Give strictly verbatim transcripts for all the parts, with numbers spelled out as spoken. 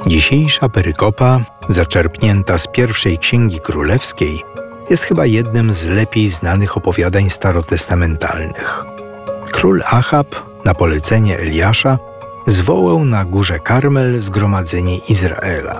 Dzisiejsza perykopa, zaczerpnięta z pierwszej Księgi Królewskiej, jest chyba jednym z lepiej znanych opowiadań starotestamentalnych. Król Achab, na polecenie Eliasza, zwołał na górze Karmel zgromadzenie Izraela.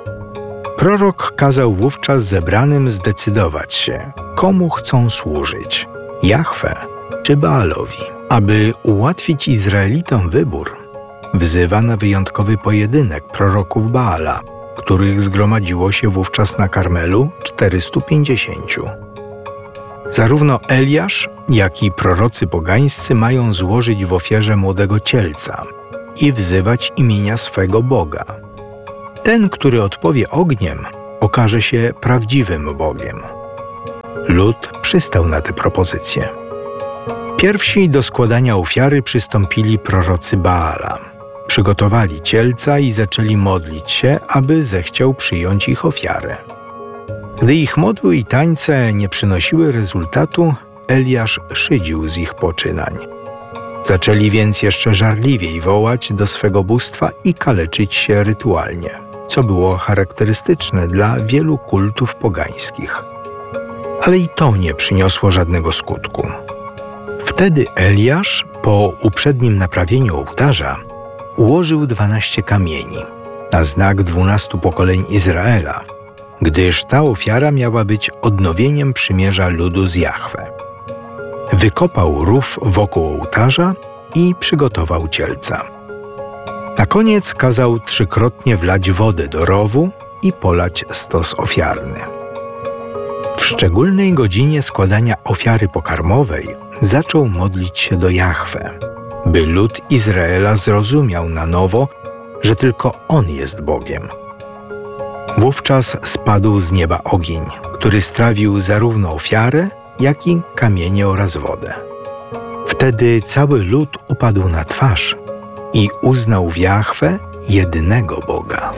Prorok kazał wówczas zebranym zdecydować się, komu chcą służyć – Jahwe czy Baalowi. Aby ułatwić Izraelitom wybór, wzywa na wyjątkowy pojedynek proroków Baala, których zgromadziło się wówczas na Karmelu czterystu pięćdziesięciu. Zarówno Eliasz, jak i prorocy pogańscy mają złożyć w ofierze młodego cielca i wzywać imienia swego Boga. Ten, który odpowie ogniem, okaże się prawdziwym Bogiem. Lud przystał na tę propozycję. Pierwsi do składania ofiary przystąpili prorocy Baala. Przygotowali cielca i zaczęli modlić się, aby zechciał przyjąć ich ofiarę. Gdy ich modły i tańce nie przynosiły rezultatu, Eliasz szydził z ich poczynań. Zaczęli więc jeszcze żarliwiej wołać do swego bóstwa i kaleczyć się rytualnie, co było charakterystyczne dla wielu kultów pogańskich. Ale i to nie przyniosło żadnego skutku. Wtedy Eliasz, po uprzednim naprawieniu ołtarza, ułożył dwanaście kamieni, na znak dwunastu pokoleń Izraela, gdyż ta ofiara miała być odnowieniem przymierza ludu z Jahwe. Wykopał rów wokół ołtarza i przygotował cielca. Na koniec kazał trzykrotnie wlać wodę do rowu i polać stos ofiarny. W szczególnej godzinie składania ofiary pokarmowej zaczął modlić się do Jahwe, by lud Izraela zrozumiał na nowo, że tylko On jest Bogiem. Wówczas spadł z nieba ogień, który strawił zarówno ofiarę, jak i kamienie oraz wodę. Wtedy cały lud upadł na twarz i uznał w Jahwe jedynego Boga.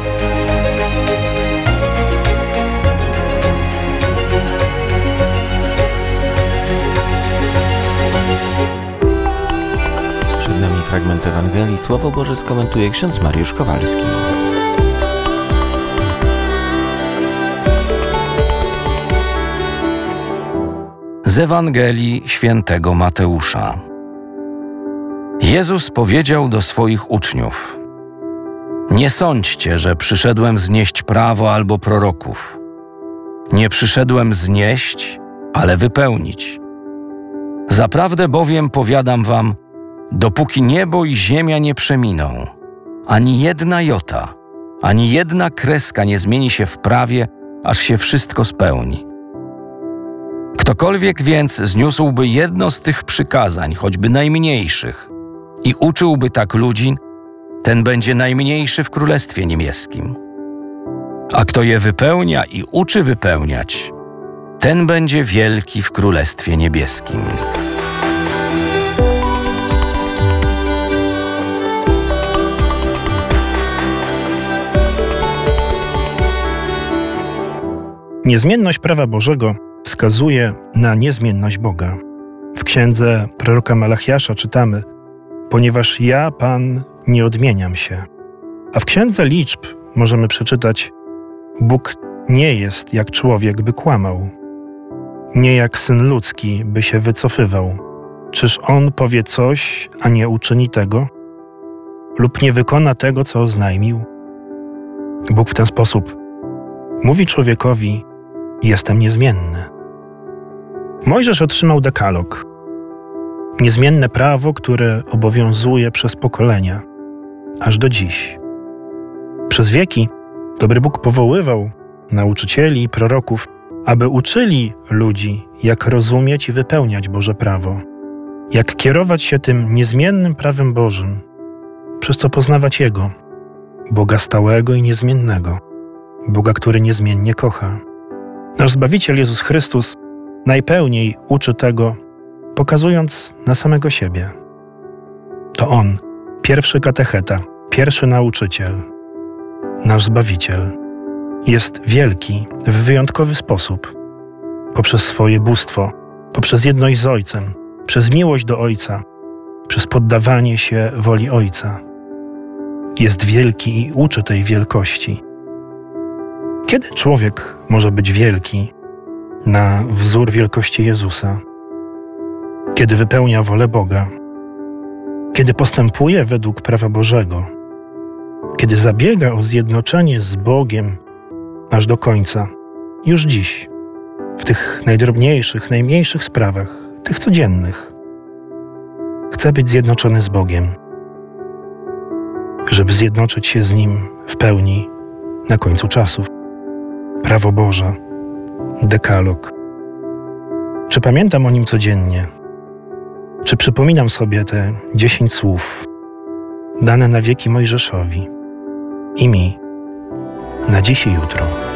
Przed nami fragment Ewangelii. Słowo Boże skomentuje ksiądz Mariusz Kowalski. Z Ewangelii świętego Mateusza. Jezus powiedział do swoich uczniów: Nie sądźcie, że przyszedłem znieść prawo albo proroków. Nie przyszedłem znieść, ale wypełnić. Zaprawdę bowiem powiadam wam, dopóki niebo i ziemia nie przeminą, ani jedna jota, ani jedna kreska nie zmieni się w prawie, aż się wszystko spełni. Ktokolwiek więc zniósłby jedno z tych przykazań, choćby najmniejszych, i uczyłby tak ludzi, ten będzie najmniejszy w Królestwie Niebieskim. A kto je wypełnia i uczy wypełniać, ten będzie wielki w Królestwie Niebieskim. Niezmienność prawa Bożego wskazuje na niezmienność Boga. W księdze proroka Malachiasza czytamy: Ponieważ ja, Pan, nie odmieniam się. A w księdze liczb możemy przeczytać: Bóg nie jest jak człowiek, by kłamał. Nie jak syn ludzki, by się wycofywał. Czyż on powie coś, a nie uczyni tego? Lub nie wykona tego, co oznajmił? Bóg w ten sposób mówi człowiekowi: jestem niezmienny. Mojżesz otrzymał dekalog, niezmienne prawo, które obowiązuje przez pokolenia, aż do dziś. Przez wieki dobry Bóg powoływał nauczycieli i proroków, aby uczyli ludzi, jak rozumieć i wypełniać Boże prawo, jak kierować się tym niezmiennym prawem Bożym, przez co poznawać Jego, Boga stałego i niezmiennego, Boga, który niezmiennie kocha. Nasz Zbawiciel Jezus Chrystus najpełniej uczy tego, pokazując na samego siebie. To On, pierwszy katecheta, pierwszy nauczyciel, nasz Zbawiciel, jest wielki w wyjątkowy sposób, poprzez swoje bóstwo, poprzez jedność z Ojcem, przez miłość do Ojca, przez poddawanie się woli Ojca. jest wielki i uczy tej wielkości. Kiedy człowiek może być wielki na wzór wielkości Jezusa? Kiedy wypełnia wolę Boga, kiedy postępuje według prawa Bożego, kiedy zabiega o zjednoczenie z Bogiem aż do końca, już dziś, w tych najdrobniejszych, najmniejszych sprawach, tych codziennych. Chce być zjednoczony z Bogiem, żeby zjednoczyć się z Nim w pełni na końcu czasów. Prawo Boże, dekalog. Czy pamiętam o nim codziennie? Czy przypominam sobie te dziesięć słów dane na wieki Mojżeszowi i mi na dziś i jutro?